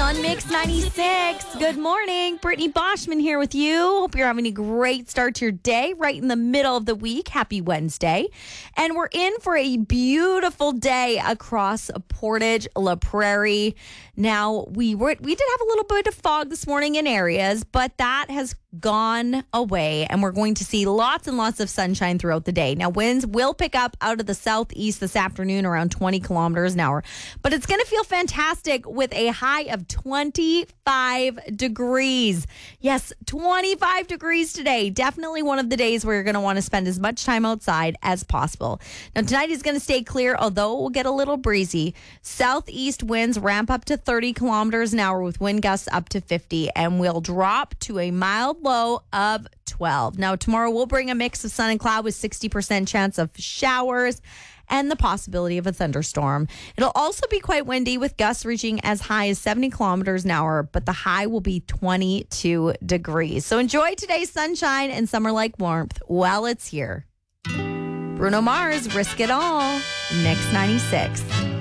on Mix 96. Good morning. Brittany Boschman here with you. Hope you're having a great start to your day right in the middle of the week. Happy Wednesday. And we're in for a beautiful day across Portage La Prairie. Now, we did have a little bit of fog this morning in areas, but that has gone away, and we're going to see lots and lots of sunshine throughout the day. Now, winds will pick up out of the southeast this afternoon around 20 kilometers an hour, but it's going to feel fantastic with a high of 25 degrees. Yes, 25 degrees today. Definitely one of the days where you're going to want to spend as much time outside as possible. Now, tonight is going to stay clear, although it will get a little breezy. Southeast winds ramp up to 30 kilometers an hour with wind gusts up to 50, and will drop to a mild low of 12. Now, tomorrow we'll bring a mix of sun and cloud with 60% chance of showers and the possibility of a thunderstorm. It'll also be quite windy with gusts reaching as high as 70 kilometers an hour, but the high will be 22 degrees. So enjoy today's sunshine and summer-like warmth while it's here. Bruno Mars, Risk It All, Mix 96.